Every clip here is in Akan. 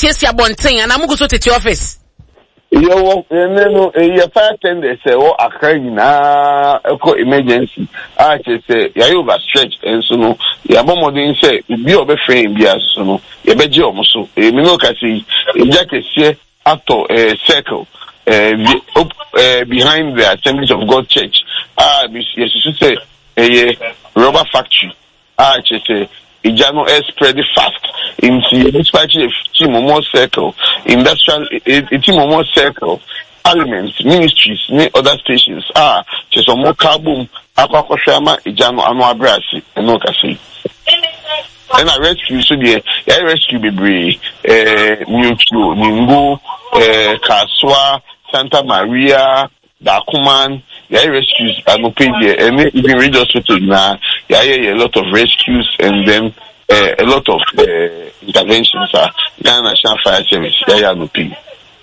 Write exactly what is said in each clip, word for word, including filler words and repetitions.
siesie abonten ana mugu so tete office yo no e fire tender say o akra nyina eko emergency a che say ya you over stretch enso no ya bomodin say bi obe frame bia so no ye beje omo so e mi no ka say e jakesie ato eh circle eh behind the Assemblies of God Church ah yes you say eh rubber factory ah che say Ijano is spread fast into this factory team more circle, industrial team more circle, elements, ministries, other stations. Ah, just some more carbon, aqua shama, Ijano Anwa Brasi, and no Cassi. And I rescue so the I rescue Bibri, eh, Mutu, Ningo, eh, Kaswa, Santa Maria, Dakuman. Yeah, rescues are no paid there, and even read hospital now. Yeah, yeah, a lot of rescues and then uh, a lot of uh, interventions are Ghana National Fire Service. Yeah, yeah, no paid.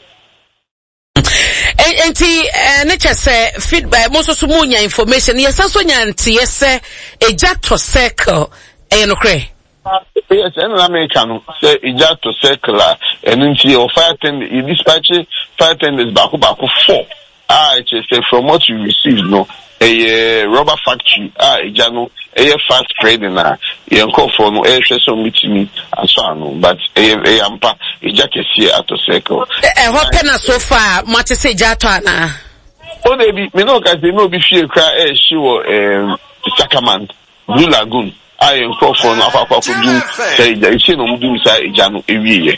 And the nature say feedback most of the information. Yes, also nyanti yes a jack to circle. Eh, no cray. Yes, and American say a jack to circle, and then she or fire tender. You dispatch fire tenders back back four. Ah, it's say from what you received, no, a uh, rubber factory, ah, a jano, a fast trading, ah, you call for no air so meeting me, and so on, but a ampa, a jacket here at the circle. Eh, what penna so far, what to say, Jatana? Oh, they be, me no, cause they no be fear cry, eh, sure, um, Sacramant, Blue Lagoon, I am call for no, Papa, say, there is no do inside a jano every year.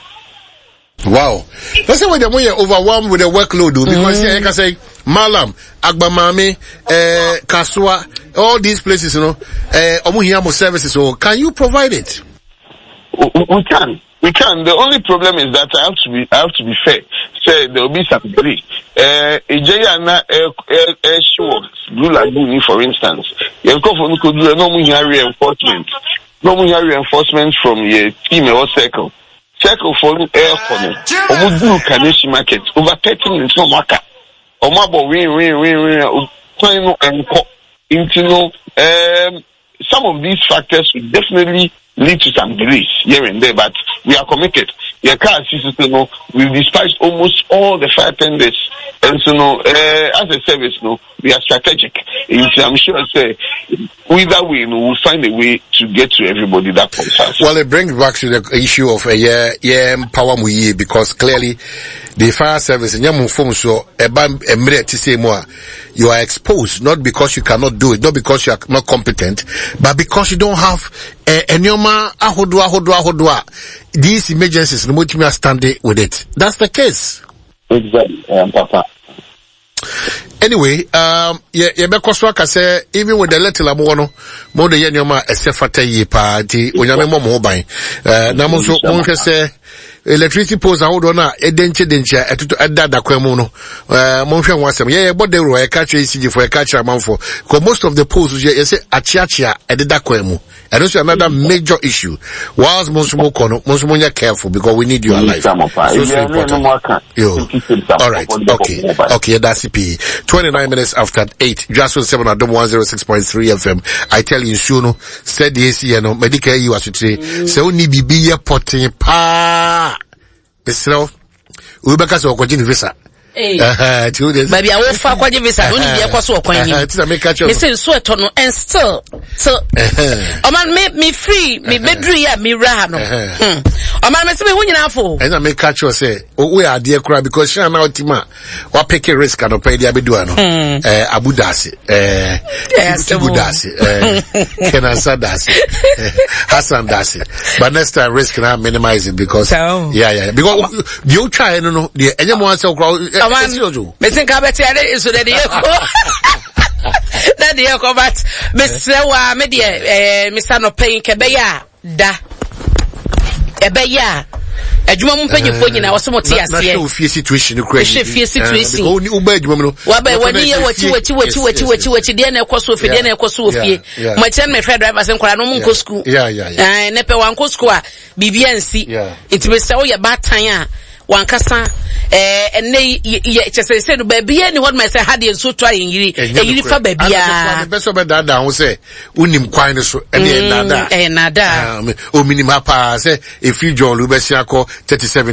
Wow. Let's say when they're overwhelmed with the workload, though, because mm. I can say, Malam, Agbamame, uh, Kaswa, all these places, you know, uh, Omuhiyamo services, so can you provide it? We, we can. We can. The only problem is that I have to be, I have to be fair. Say there will be some delay. Uh, Ijayana, uh, sure, Blue Lagoon, for instance, you could do no more reinforcement. No more reinforcement from your team or circle. Circle for air corner. Omudu Kaneshi market over thirty minutes no market. Omabo win win win win. Final and into no. Um, some of these factors will definitely lead to some delays here and there, but we are committed. Your car system, no, we've dispatched almost all the fire tenders, and so no, uh, as a service, no, we are strategic. I'm sure, say, either way, no, we'll find a way to get to everybody that comes us. Well, it brings back to the issue of a yeah, yeah, power muye, because clearly the fire service and yamu form so a minute to say more, you are exposed not because you cannot do it, not because you are not competent, but because you don't have a nyoma ahodwa ahodwa ahodwa. These emergencies, no more are standing with it. That's the case. Exactly, um, Papa. Anyway, um, yeah, yeah, because what I say, even with the little amono, more the yenyoma esefata ye party, when you're more mobile. Uh, now, also, one can say, electricity poles are hold on a denture denture at that quemono. Uh, Monfia was some, yeah, but they were a catcher E C G for a catcher amount for, because most of the poles, you say, a chiachia at the quemo. And also another major issue. Whilst Monsumo Kono, Monsumonia careful because we need you alive. So, so important. Yo. All right. Okay. Okay. That's P. twenty-nine minutes after eight. Just on seven at one oh six point three F M. I tell you, Shuno, said the A C N, Medicare, you as to say, so ni bibi ya potting pa. Besro, Ubeka so continue visa. Eh, baby, I will fuck what you visa. Only be a cost of coin. Listen, sweat on and still, so, a man made me free, me bedria, me rano. A man must be winning out for. And I make catch you say, oh, we are dear cry because she and Tima, what pick a risk and pay the Abiduano, eh, Abu Dasi, eh, Abu Dasi, eh, Kenasa Dasi, Hassan Dasi. But next time risk and I minimize it because, yeah, yeah, because you try, no, no, the anyone so crowd. Missing carpet is so that that the echo, but Miss Sewa Media, eh, Mister No paying Kebeya, da Ebeya. A Jumum penny for you now, somewhat fear situation, you crazy fear situation. Only Ubed, Wabba, one year, what you, what you, what you, what you, what you, what you, dinner, Kosofi, dinner, Kosofi. My ten, my friend drivers and Kranum school. Yeah, yeah, yeah. And Nepe Wanko Square, B B N C. It will say, oh, your bad time. One kasa eh ene ye chese say no baby any what my say had you so try yiri e yiri fa baby ya be so be da da ho say unim kwan so ene na da eh na da o minim pa say if you John Lubesi akọ thirty-seven